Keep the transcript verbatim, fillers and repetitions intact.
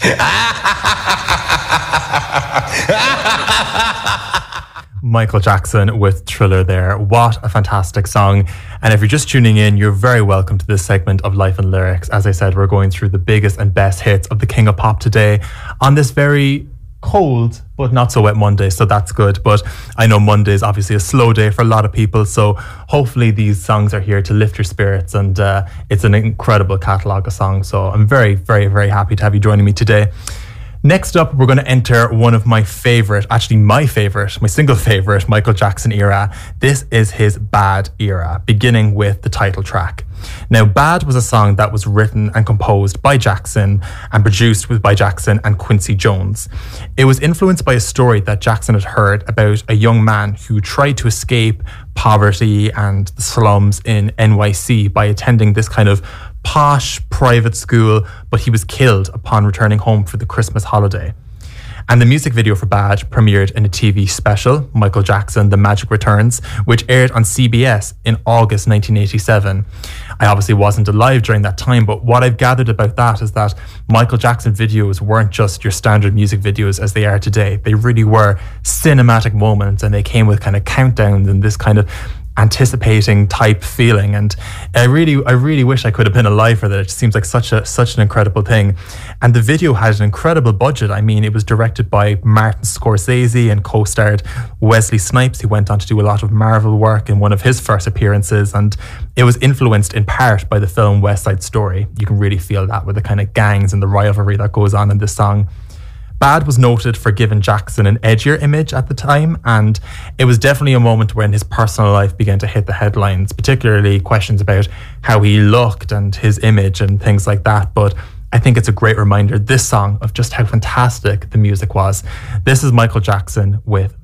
Michael Jackson with Thriller there. What a fantastic song. And if you're just tuning in, you're very welcome to this segment of Life and Lyrics. As I said, we're going through the biggest and best hits of the King of Pop today on this very cold but not so wet Monday, so that's good. But I know Monday is obviously a slow day for a lot of people, so hopefully these songs are here to lift your spirits, and uh, it's an incredible catalogue of songs. So I'm very, very, very happy to have you joining me today. Next up, we're going to enter one of my favorite, actually my favorite, my single favorite Michael Jackson era. This is his Bad era, beginning with the title track. Now, Bad was a song that was written and composed by Jackson and produced with by Jackson and Quincy Jones. It was influenced by a story that Jackson had heard about a young man who tried to escape poverty and the slums in N Y C by attending this kind of posh private school, but he was killed upon returning home for the Christmas holiday. And the music video for Bad premiered in a T V special, Michael Jackson, The Magic Returns, which aired on C B S in August nineteen eighty-seven. I obviously wasn't alive during that time, but what I've gathered about that is that Michael Jackson videos weren't just your standard music videos as they are today. They really were cinematic moments, and they came with kind of countdowns and this kind of anticipating type feeling, and I really I really wish I could have been alive for that. It seems like such a such an incredible thing. And the video had an incredible budget. I mean, it was directed by Martin Scorsese and co-starred Wesley Snipes, who went on to do a lot of Marvel work in one of his first appearances, and it was influenced in part by the film West Side Story. You can really feel that with the kind of gangs and the rivalry that goes on in this song. Bad was noted for giving Jackson an edgier image at the time, and it was definitely a moment when his personal life began to hit the headlines, particularly questions about how he looked and his image and things like that. But I think it's a great reminder, this song, of just how fantastic the music was. This is Michael Jackson with